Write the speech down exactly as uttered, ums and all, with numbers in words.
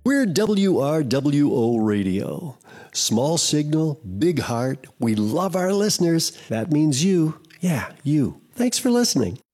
We're W R W O Radio. Small signal, big heart. We love our listeners. That means you. Yeah, you. Thanks for listening.